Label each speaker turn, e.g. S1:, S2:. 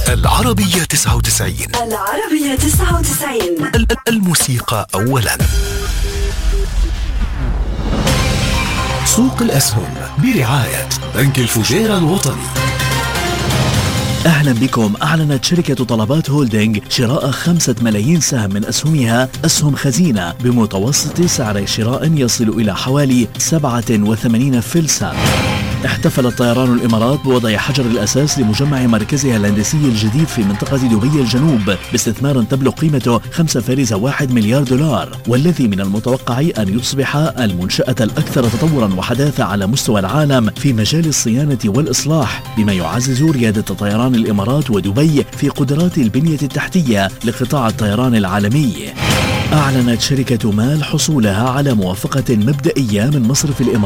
S1: العربية 99.
S2: العربية 99.
S1: الموسيقى أولا. سوق الأسهم برعاية بنك الفجيرة الوطني.
S3: أهلا بكم. أعلنت شركة طلبات هولدينج شراء 5 ملايين سهم من أسهمها أسهم خزينة بمتوسط سعر شراء يصل إلى حوالي 87 فلسا. احتفلت طيران الإمارات بوضع حجر الأساس لمجمع مركزها الهندسي الجديد في منطقة دبي الجنوب باستثمار تبلغ قيمته 5.1 مليار دولار، والذي من المتوقع أن يصبح المنشأة الأكثر تطورا وحداثة على مستوى العالم في مجال الصيانة والإصلاح، بما يعزز ريادة طيران الإمارات ودبي في قدرات البنية التحتية لقطاع الطيران العالمي. أعلنت شركة مال حصولها على موافقة مبدئية من مصرف الإمارات